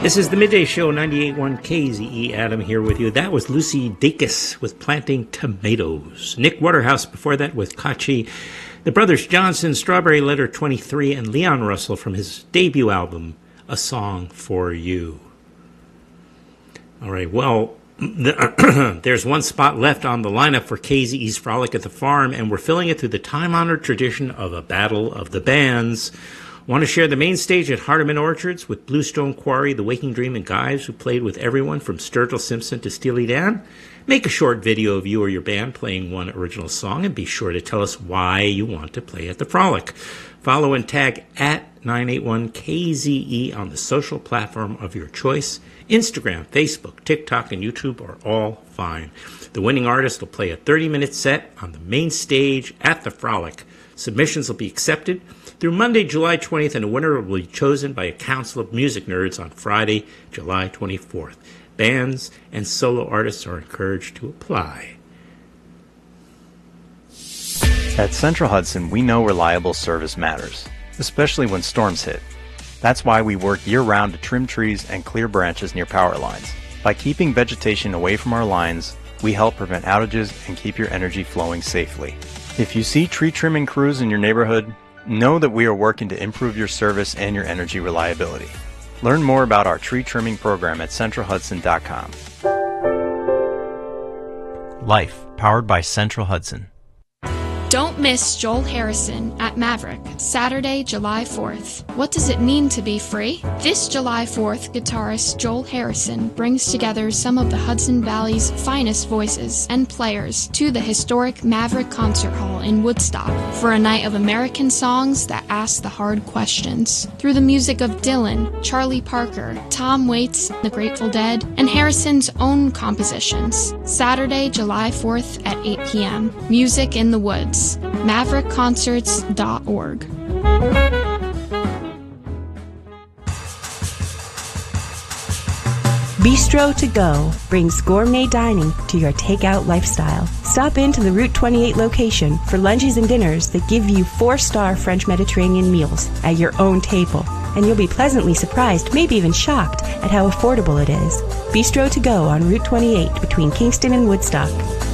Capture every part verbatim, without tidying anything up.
This is the Midday Show, ninety-eight point one K Z E. Adam here with you. That was Lucy Dacus with Planting Tomatoes. Nick Waterhouse before that with Kachi. The Brothers Johnson, Strawberry Letter twenty-three, and Leon Russell from his debut album, A Song for You. All right, well, the, there's one spot left on the lineup for K Z E's Frolic at the Farm, and we're filling it through the time-honored tradition of a battle of the bands. Want to share the main stage at Hardeman Orchards with Bluestone Quarry, The Waking Dream, and guys who played with everyone from Sturgill Simpson to Steely Dan? Make a short video of you or your band playing one original song, and be sure to tell us why you want to play at the Frolic. Follow and tag at nine eight one K Z E on the social platform of your choice. Instagram, Facebook, TikTok, and YouTube are all fine. The winning artist will play a thirty-minute set on the main stage at the Frolic. Submissions will be accepted through Monday, July twentieth, and a winner will be chosen by a council of music nerds on Friday, July twenty-fourth. Bands and solo artists are encouraged to apply. At Central Hudson, we know reliable service matters, especially when storms hit. That's why we work year-round to trim trees and clear branches near power lines. By keeping vegetation away from our lines, we help prevent outages and keep your energy flowing safely. If you see tree trimming crews in your neighborhood, know that we are working to improve your service and your energy reliability. Learn more about our tree trimming program at central hudson dot com. Life, powered by Central Hudson. Don't miss Joel Harrison at Maverick, Saturday, July fourth. What does it mean to be free? This July fourth, guitarist Joel Harrison brings together some of the Hudson Valley's finest voices and players to the historic Maverick Concert Hall in Woodstock for a night of American songs that ask the hard questions. Through the music of Dylan, Charlie Parker, Tom Waits, The Grateful Dead, and Harrison's own compositions. Saturday, July fourth at eight p.m. Music in the Woods. maverick concerts dot org. Bistro to Go brings gourmet dining to your takeout lifestyle. Stop into the Route twenty-eight location for lunches and dinners that give you four-star French Mediterranean meals at your own table. And you'll be pleasantly surprised, maybe even shocked, at how affordable it is. Bistro to Go on Route twenty-eight between Kingston and Woodstock.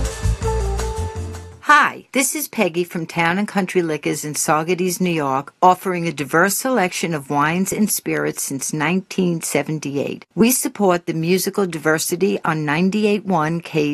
Hi, this is Peggy from Town and Country Liquors in Saugerties, New York, offering a diverse selection of wines and spirits since nineteen seventy-eight. We support the musical diversity on ninety-eight point one K